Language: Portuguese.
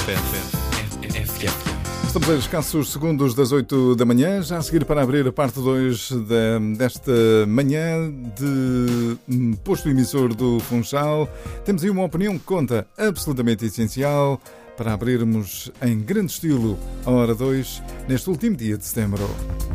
Estamos a escassos segundos das 8 da manhã, já a seguir para abrir a parte 2 desta manhã de posto emissor do Funchal. Temos aí uma opinião que conta absolutamente essencial para abrirmos em grande estilo a hora 2 neste último dia de setembro.